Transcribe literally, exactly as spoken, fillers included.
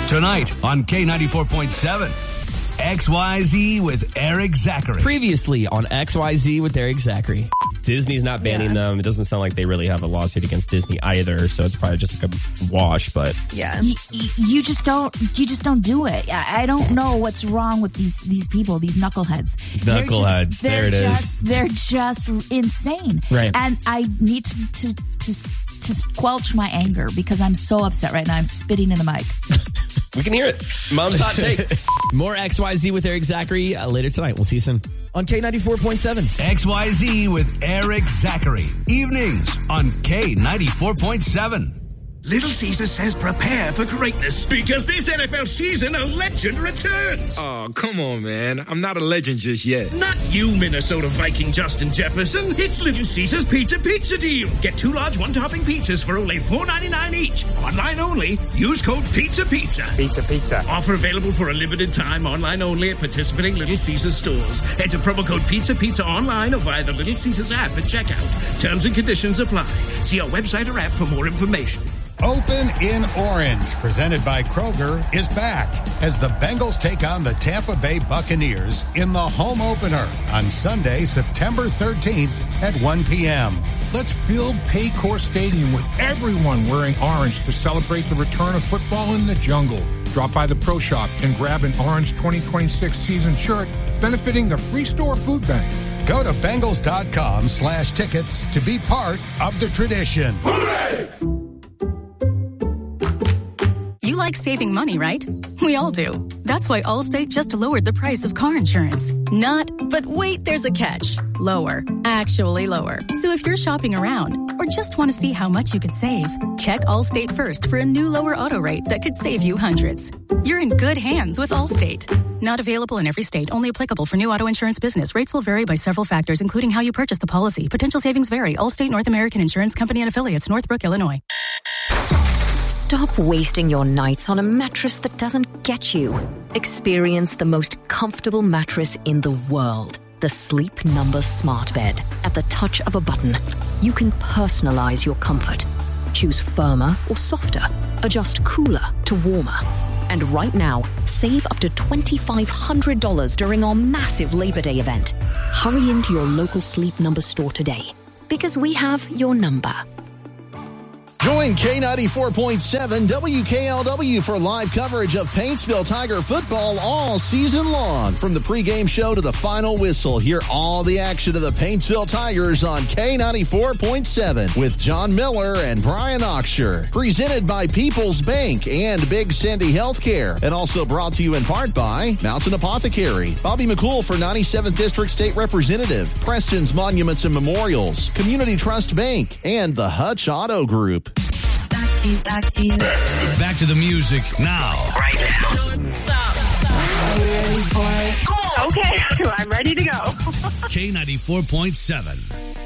Tonight on K ninety-four point seven. X Y Z with Eric Zachary. Previously on X Y Z with Eric Zachary. Disney's not banning yeah. them. It doesn't sound like they really have a lawsuit against Disney either, so it's probably just like a wash, but yeah. You, you just don't you just don't do it. I don't know what's wrong with these these people, these knuckleheads. Knuckleheads. They're just, they're there it just, is. They're just insane. Right. And I need to to to, to squelch my anger because I'm so upset right now. I'm spitting in the mic. We can hear it. Mom's hot take. More X Y Z with Eric Zachary uh, later tonight. We'll see you soon on K ninety-four point seven. X Y Z with Eric Zachary. Evenings on K ninety-four point seven. Little Caesar says prepare for greatness because this N F L season a legend returns. Oh, come on, man. I'm not a legend just yet. Not you, Minnesota Viking Justin Jefferson. It's Little Caesar's Pizza Pizza Deal. Get two large one-topping pizzas for only four ninety-nine each. Online only. Use code Pizza Pizza. Pizza Pizza. Offer available for a limited time. Online only at participating Little Caesars stores. Enter promo code Pizza Pizza online or via the Little Caesars app at checkout. Terms and conditions apply. See our website or app for more information. Open in Orange, presented by Kroger, is back as the Bengals take on the Tampa Bay Buccaneers in the home opener on Sunday, September thirteenth at one p.m. Let's fill Paycor Stadium with everyone wearing orange to celebrate the return of football in the jungle. Drop by the Pro Shop and grab an Orange twenty twenty-six season shirt benefiting the Free Store Food Bank. Go to Bengals.com slash tickets to be part of the tradition. Hooray! You like saving money, right? We all do. That's why Allstate just lowered the price of car insurance. Not, but wait, there's a catch. Lower. Actually lower. So if you're shopping around or just want to see how much you could save, check Allstate first for a new lower auto rate that could save you hundreds. You're in good hands with Allstate. Not available in every state. Only applicable for new auto insurance business. Rates will vary by several factors, including how you purchase the policy. Potential savings vary. Allstate North American Insurance Company and affiliates. Northbrook, Illinois. Stop wasting your nights on a mattress that doesn't get you. Experience the most comfortable mattress in the world. The Sleep Number Smart Bed. At the touch of a button, you can personalize your comfort. Choose firmer or softer. Adjust cooler to warmer. And right now, save up to twenty-five hundred dollars during our massive Labor Day event. Hurry into your local Sleep Number store today, because we have your number. Join K ninety-four point seven W K L W for live coverage of Paintsville Tiger football all season long. From the pregame show to the final whistle, hear all the action of the Paintsville Tigers on K ninety-four point seven with John Miller and Brian Oxshire. Presented by People's Bank and Big Sandy Healthcare. And also brought to you in part by Mountain Apothecary, Bobby McCool for ninety-seventh District State Representative, Preston's Monuments and Memorials, Community Trust Bank, and the Hutch Auto Group. Back to, back to, back to the music now. Right now. What's up? Are you ready for it? Okay, I'm ready to go. K ninety-four point seven.